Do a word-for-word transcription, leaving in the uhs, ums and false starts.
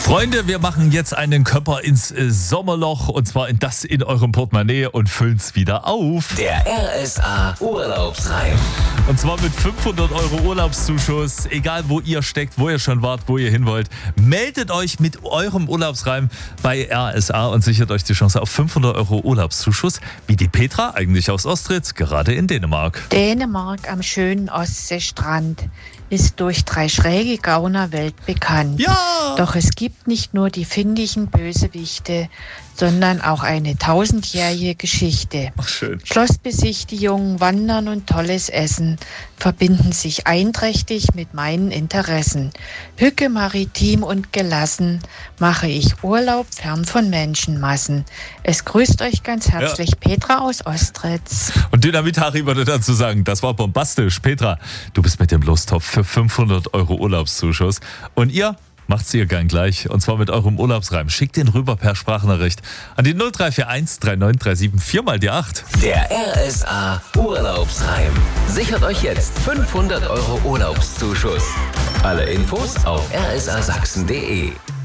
Freunde, wir machen jetzt einen Körper ins äh, Sommerloch und zwar in das in eurem Portemonnaie und füllen es wieder auf. Der R S A Urlaubsreim. Und zwar mit fünfhundert Euro Urlaubszuschuss. Egal wo ihr steckt, wo ihr schon wart, wo ihr hin wollt. Meldet euch mit eurem Urlaubsreim bei R S A und sichert euch die Chance auf fünfhundert Euro Urlaubszuschuss. Wie die Petra, eigentlich aus Ostritz, gerade in Dänemark. Dänemark am schönen Ostseestrand ist durch drei schräge Gauner weltbekannt. Ja! Doch es gibt nicht nur die findigen Bösewichte, sondern auch eine tausendjährige Geschichte. Ach, schön. Schlossbesichtigungen, Wandern und tolles Essen verbinden sich einträchtig mit meinen Interessen. Hücke, maritim und gelassen mache ich Urlaub fern von Menschenmassen. Es grüßt euch ganz herzlich, ja. Petra aus Ostritz. Und Dynamit Harry würde dazu sagen, das war bombastisch. Petra, du bist mit dem Lostopf für fünfhundert Euro Urlaubszuschuss. Und ihr? Macht's ihr gern gleich. Und zwar mit eurem Urlaubsreim. Schickt den rüber per Sprachnachricht an die null drei vier eins drei neun drei sieben vier mal die acht. Der R S A Urlaubsreim. Sichert euch jetzt fünfhundert Euro Urlaubszuschuss. Alle Infos auf r s a sachsen punkt d e.